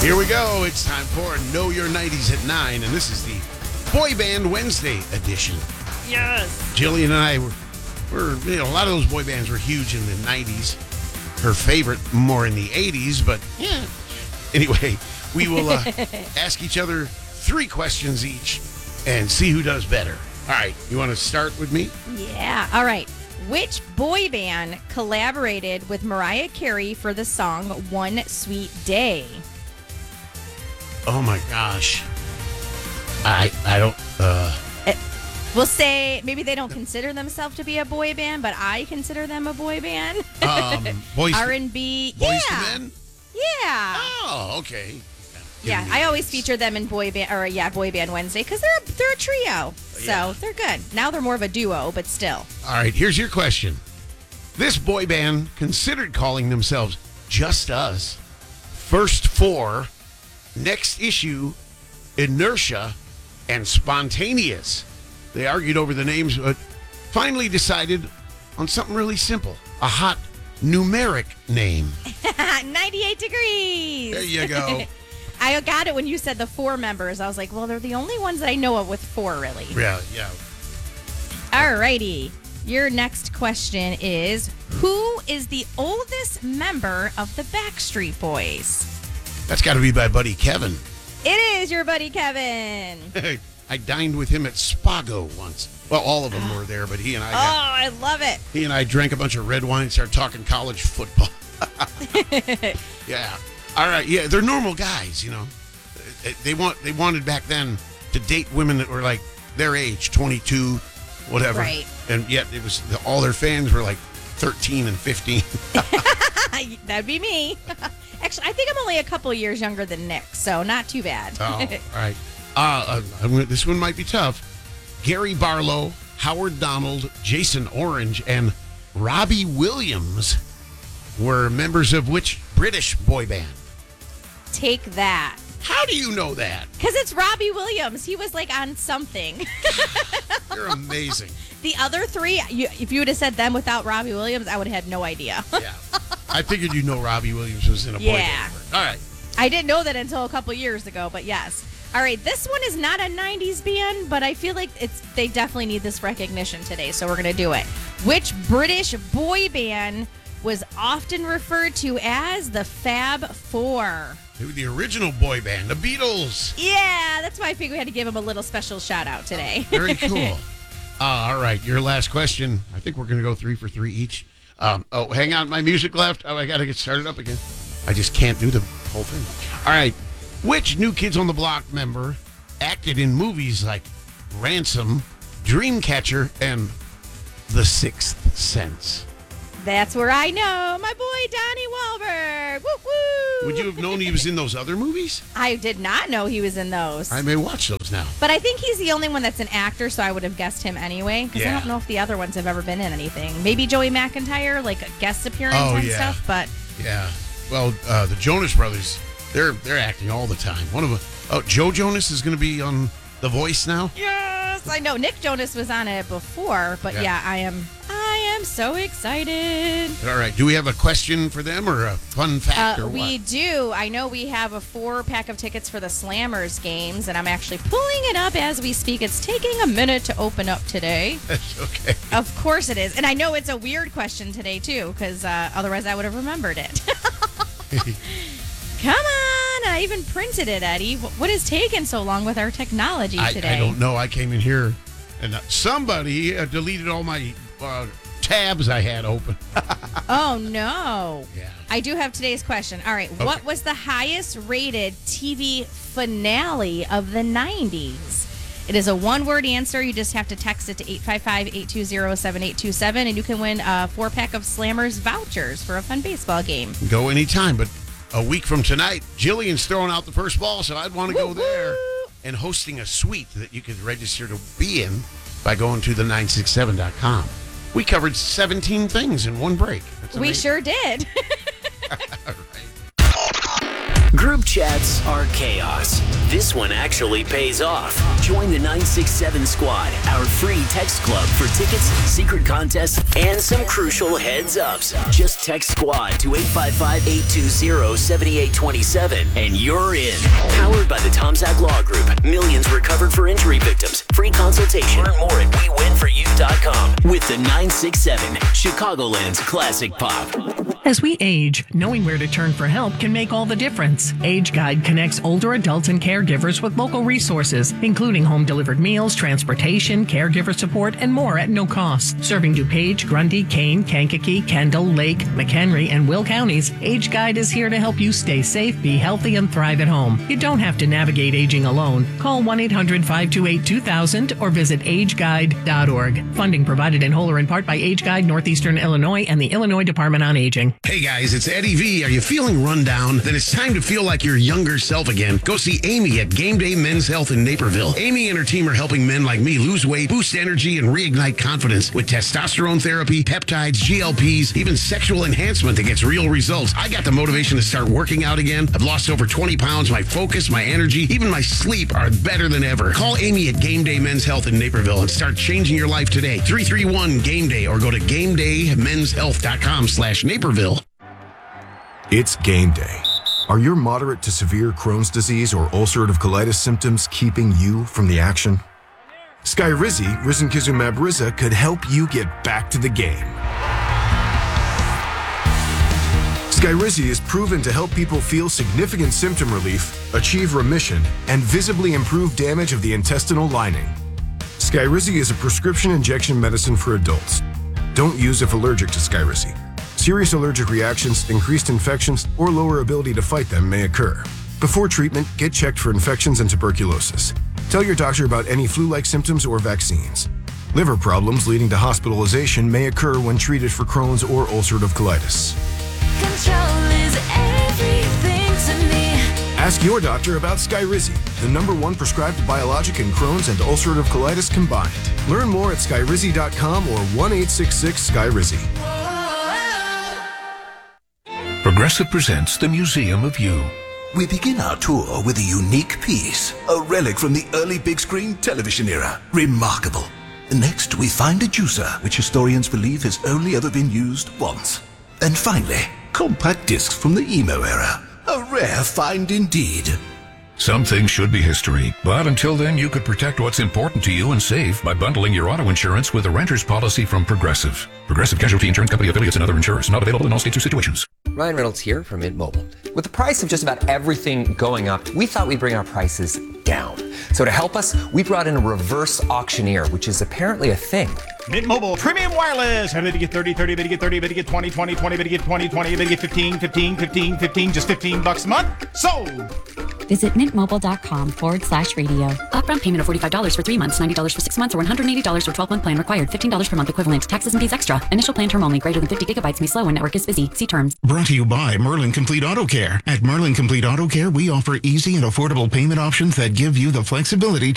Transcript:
Here we go. It's time for Know Your 90s at 9, and this is the Boy Band Wednesday edition. Yes. Jillian and I were a lot of those boy bands were huge in the 90s. Her favorite more in the 80s, but yeah. Anyway, we will ask each other 3 questions each and see who does better. All right, you want to start with me? Yeah. All right. Which boy band collaborated with Mariah Carey for the song One Sweet Day? Oh my gosh. I don't We'll say maybe they don't consider themselves to be a boy band, but I consider them a boy band. Boys R&B. Boys Yeah. to Men? Yeah. Oh, okay. Yeah, I always feature them in Boy Band Wednesday because they're a trio, so they're good. Now they're more of a duo, but still. All right, here's your question. This boy band considered calling themselves Just Us, First Four, Next Issue, Inertia, and Spontaneous. They argued over the names, but finally decided on something really simple, a hot numeric name. 98 degrees. There you go. I got it when you said the 4 members. I was like, well, they're the only ones that I know of with 4, really. Yeah. All righty. Your next question is, who is the oldest member of the Backstreet Boys? That's got to be my buddy Kevin. It is your buddy Kevin. I dined with him at Spago once. Well, all of them were there, but he and I I love it. he and I drank a bunch of red wine and started talking college football. Yeah. All right. Yeah, they're normal guys, you know. They wanted back then to date women that were like their age, 22, whatever. Right. And yet it was all their fans were like 13 and 15. That'd be me. Actually, I think I'm only a couple years younger than Nick, so not too bad. Oh, all right. This one might be tough. Gary Barlow, Howard Donald, Jason Orange, and Robbie Williams were members of which British boy band? Take that. How do you know that? Because it's Robbie Williams. He was like on something. You're amazing. The other 3, if you would have said them without Robbie Williams, I would have had no idea. Yeah. I figured you know Robbie Williams was in a boy band. All right. I didn't know that until a couple years ago, but yes. All right, this one is not a 90s band, but I feel like they definitely need this recognition today, so we're going to do it. Which British boy band was often referred to as the Fab Four? They were the original boy band, the Beatles. Yeah, that's why I figured we had to give them a little special shout out today. Very cool. All right, your last question. I think we're going to go 3 for 3 each. Hang on, my music left. Oh, I got to get started up again. I just can't do the whole thing. All right, which New Kids on the Block member acted in movies like Ransom, Dreamcatcher, and The Sixth Sense? That's where I know my boy Donnie Wahlberg. Woo woo! Would you have known he was in those other movies? I did not know he was in those. I may watch those now. But I think he's the only one that's an actor, so I would have guessed him anyway. Because I don't know if the other ones have ever been in anything. Maybe Joey McIntyre, like a guest appearance and stuff. But yeah, well, the Jonas Brothers, they're acting all the time. One of them, Joe Jonas is going to be on The Voice now. yes, I know Nick Jonas was on it before. But yeah, I am so excited. All right, do we have a question for them or a fun fact or what? We do. I know we have a 4-pack of tickets for the Slammers games, and I'm actually pulling it up as we speak. It's taking a minute to open up today. Okay. Of course it is. And I know it's a weird question today, too, because otherwise I would have remembered it. Come on. I even printed it, Eddie. What is taking so long with our technology today? I don't know. I came in here, and somebody deleted all my tabs I had open. Oh, no. Yeah. I do have today's question. All right. Okay. What was the highest rated TV finale of the 90s? It is a one-word answer. You just have to text it to 855-820-7827, and you can win a 4-pack of Slammers vouchers for a fun baseball game. Go anytime, but a week from tonight, Jillian's throwing out the first ball, so I'd want to go there and hosting a suite that you could register to be in by going to the967.com. We covered 17 things in one break. We sure did. All right. Group chats are chaos. This one actually pays off. Join the 967 Squad, our free text club for tickets, secret contests, and some crucial heads-ups. Just text SQUAD to 855-820-7827, and you're in. Powered by the Tomzak Law Group. Millions recovered for injury victims. Free consultation. Learn more at WeWinForYou.com. With the 967, Chicagoland's classic pop. As we age, knowing where to turn for help can make all the difference. Age Guide connects older adults and caregivers with local resources, including home-delivered meals, transportation, caregiver support, and more at no cost. Serving DuPage, Grundy, Kane, Kankakee, Kendall, Lake, McHenry, and Will counties, Age Guide is here to help you stay safe, be healthy, and thrive at home. You don't have to navigate aging alone. Call 1-800-528-2000 or visit ageguide.org. Funding provided in whole or in part by Age Guide, Northeastern Illinois, and the Illinois Department on Aging. Hey guys, it's Eddie V. Are you feeling run down? Then it's time to feel like your younger self again. Go see Amy at Game Day Men's Health in Naperville. Amy and her team are helping men like me lose weight, boost energy, and reignite confidence with testosterone therapy, peptides, GLPs, even sexual enhancement that gets real results. I got the motivation to start working out again. I've lost over 20 pounds. My focus, my energy, even my sleep are better than ever. Call Amy at Game Day Men's Health in Naperville and start changing your life today. 331-GAME-DAY or go to GameDayMen'sHealth.com/Naperville. It's game day. Are your moderate to severe Crohn's disease or ulcerative colitis symptoms keeping you from the action? Skyrizi, risankizumab Riza, could help you get back to the game. Skyrizi is proven to help people feel significant symptom relief, achieve remission, and visibly improve damage of the intestinal lining. Skyrizi is a prescription injection medicine for adults. Don't use if allergic to Skyrizi. Serious allergic reactions, increased infections, or lower ability to fight them may occur. Before treatment, get checked for infections and tuberculosis. Tell your doctor about any flu-like symptoms or vaccines. Liver problems leading to hospitalization may occur when treated for Crohn's or ulcerative colitis. Control is everything to me. Ask your doctor about Skyrizi, the #1 prescribed biologic in Crohn's and ulcerative colitis combined. Learn more at skyrizi.com or 1-866-SKYRIZI. Progressive presents the Museum of You. We begin our tour with a unique piece, a relic from the early big screen television era. Remarkable. Next, we find a juicer, which historians believe has only ever been used once. And finally, compact discs from the emo era. A rare find indeed. Some things should be history, but until then you could protect what's important to you and save by bundling your auto insurance with a renter's policy from Progressive. Progressive Casualty Insurance Company affiliates and other insurers. Not available in all states or situations. Ryan Reynolds here from Mint Mobile. With the price of just about everything going up, we thought we'd bring our prices down. So to help us, we brought in a reverse auctioneer, which is apparently a thing. Mint Mobile Premium Wireless. How did you get 30, 30, bid you get 30, bid you get 20, 20, 20, bid you get 20, 20, bid you get 15, 15, 15, 15, just $15 a month? Sold! Visit mintmobile.com/radio. Upfront payment of $45 for 3 months, $90 for 6 months, or $180 for 12-month plan required. $15 per month equivalent. Taxes and fees extra. Initial plan term only. Greater than 50 gigabytes may slow when network is busy. See terms. Brought to you by Merlin Complete Auto Care. At Merlin Complete Auto Care, we offer easy and affordable payment options that give you the flexibility